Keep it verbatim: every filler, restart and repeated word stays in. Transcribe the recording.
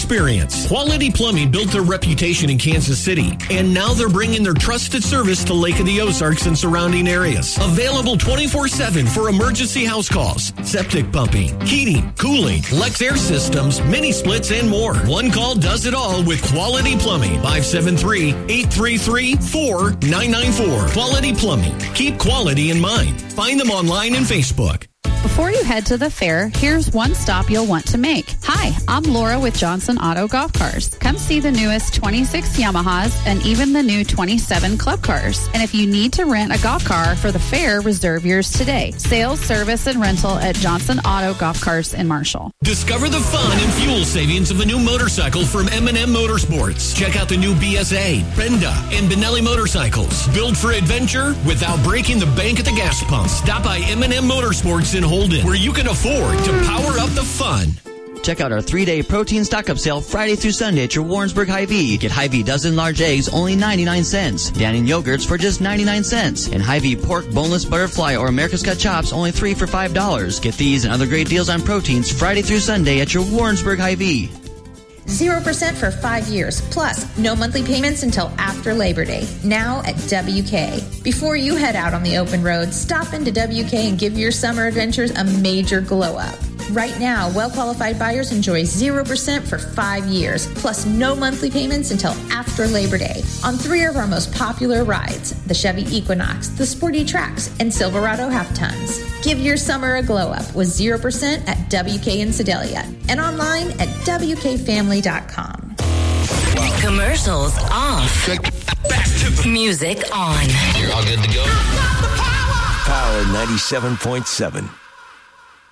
experience. Quality Plumbing built their reputation in Kansas City, and now they're bringing their trusted service to Lake of the Ozarks and surrounding areas. Available twenty-four seven for emergency house calls, septic pumping, heating, cooling, Lex Air Systems, mini splits, and more. One call does it all with Quality Plumbing. five seven three, eight three three, four nine nine four. Quality Plumbing. Keep quality in mind. Find them online and Facebook. Before you head to the fair, here's one stop you'll want to make. Hi, I'm Laura with Johnson Auto Golf Cars. Come see the newest twenty-six Yamahas and even the new twenty-seven Club Cars. And if you need to rent a golf car for the fair, reserve yours today. Sales, service, and rental at Johnson Auto Golf Cars in Marshall. Discover the fun and fuel savings of a new motorcycle from M and M Motorsports. Check out the new B S A, Brenda, and Benelli motorcycles. Built for adventure without breaking the bank at the gas pump. Stop by M and M Motorsports in Holden, where you can afford to power up the fun. Check out our three-day protein stock-up sale Friday through Sunday at your Warrensburg Hy-Vee. Get Hy-Vee dozen large eggs, only ninety-nine cents. Dannon yogurts for just ninety-nine cents. And Hy-Vee pork, boneless butterfly, or America's Cut chops, only three for five dollars. Get these and other great deals on proteins Friday through Sunday at your Warrensburg Hy-Vee. zero percent for five years, plus no monthly payments until after Labor Day, now at W K. Before you head out on the open road, stop into W K and give your summer adventures a major glow-up. Right now, well-qualified buyers enjoy zero percent for five years, plus no monthly payments until after Labor Day on three of our most popular rides, the Chevy Equinox, the Sporty Trax, and Silverado Half-Tons. Give your summer a glow-up with zero percent at W K in Sedalia and online at W K family dot com. Commercials off. Back to the music on. You're all good to go. Power ninety-seven point seven.